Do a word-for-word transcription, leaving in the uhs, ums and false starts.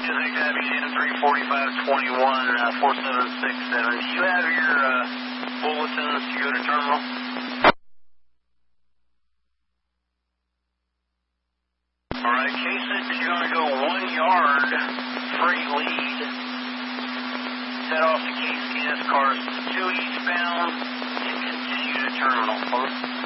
Disney Navigation three forty-five twenty-one, uh, four seven six seven. Do you have your uh, bulletins to go to terminal? Alright, K-Sit is going to go one yard, freight lead. Set off to Case Gas cars two eastbound and continue to terminal. Over.